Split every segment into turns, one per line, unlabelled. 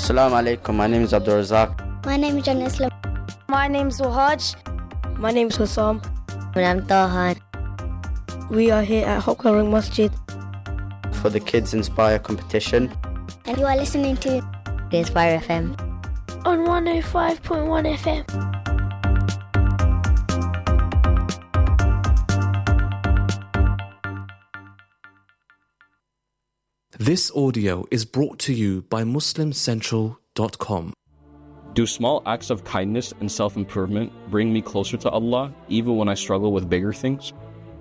Assalamu alaikum, my name is Abdul Razak.
My name is John Islam.
My name is Wahaj.
My name is Hussam.
And I'm Tahan.
We are here at Hope Covering Masjid
For the Kids Inspire competition.
And you are listening to
Inspire FM
on 105.1 FM.
This audio is brought to you by MuslimCentral.com.
Do small acts of kindness and self-improvement bring me closer to Allah, even when I struggle with bigger things?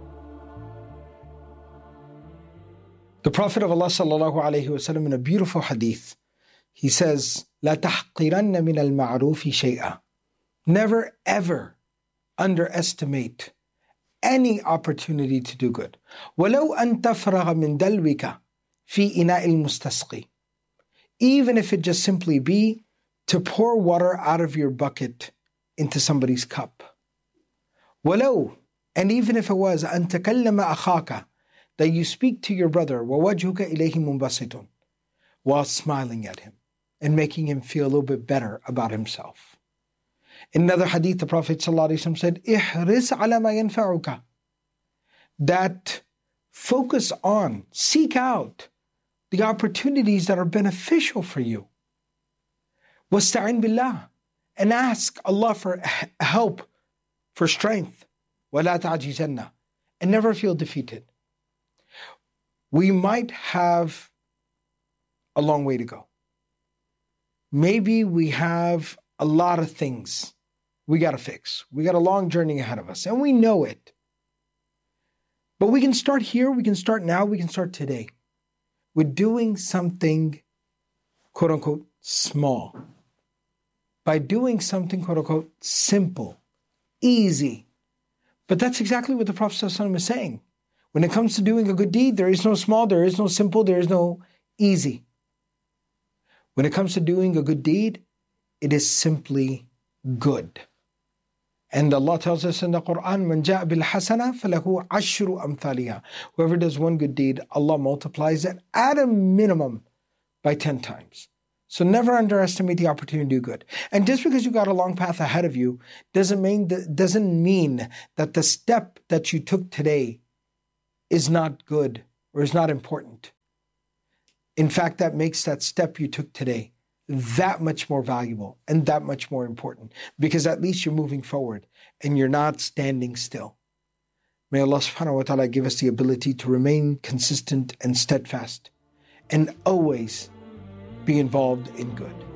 The Prophet of Allah sallallahu alaihi wasallam, in a beautiful hadith, he says, "La tahqiranna min al-ma'rufi shay'a." Never ever underestimate any opportunity to do good. وَلَوْ أَن تَفْرَغَ مِن دَلْوِكَ فِي إِنَاءِ الْمُسْتَسْقِي. Even if it just simply be to pour water out of your bucket into somebody's cup. وَلَوْ, and even if it was أَن تَكَلَّمَ أَخَاكَ, that you speak to your brother, وَوَجْهُكَ إِلَيْهِ مُنْبَسِطٌ, while smiling at him and making him feel a little bit better about himself. In another hadith, the Prophet ﷺ said, إِحْرِصْ عَلَى مَا يَنْفَعُكَ, that focus on, seek out the opportunities that are beneficial for you. وَاسْتَعِنْ بِاللَّهِ, and ask Allah for help, for strength. وَلَا تَعْجِزَنَّ, and never feel defeated. We might have a long way to go. Maybe we have a lot of things we got to fix. We got a long journey ahead of us, and we know it. But we can start here, we can start now, we can start today with doing something, quote unquote, small. By doing something, quote unquote, simple, easy. But that's exactly what the Prophet ﷺ is saying. When it comes to doing a good deed, there is no small, there is no simple, there is no easy. When it comes to doing a good deed, it is simply good. And Allah tells us in the Quran, مَنْ جَاءَ بِالْحَسَنَةِ فَلَهُ عَشْرُ أَمْثَالِهَا. Whoever does one good deed, Allah multiplies it at a minimum by 10 times. So never underestimate the opportunity to do good. And just because you got a long path ahead of you doesn't mean that the step that you took today is not good or is not important. In fact, that makes that step you took today that much more valuable and that much more important, because at least you're moving forward and you're not standing still. May Allah subhanahu wa ta'ala give us the ability to remain consistent and steadfast and always be involved in good.